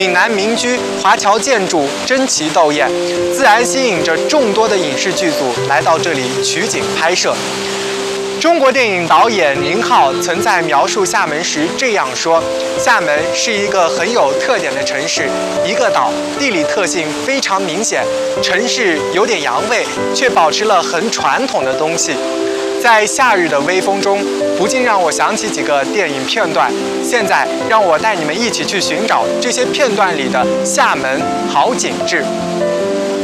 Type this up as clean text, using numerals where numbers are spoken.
岭南民居、华侨建筑争奇斗艳，自然吸引着众多的影视剧组来到这里取景拍摄。中国电影导演宁浩曾在描述厦门时这样说：“厦门是一个很有特点的城市，一个岛，地理特性非常明显，城市有点洋味，却保持了很传统的东西。”在夏日的微风中，不禁让我想起几个电影片段。现在，让我带你们一起去寻找这些片段里的厦门好景致。